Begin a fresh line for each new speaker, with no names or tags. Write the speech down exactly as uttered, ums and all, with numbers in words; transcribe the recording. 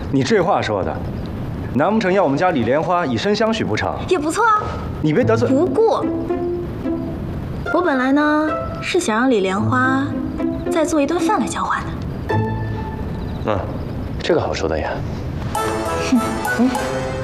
你这话说的，难不成要我们家李莲花以身相许不成？
也不错啊。
你别得罪。
不过，我本来呢是想让李莲花再做一顿饭来交换的。
嗯，这个好说的呀。
哼。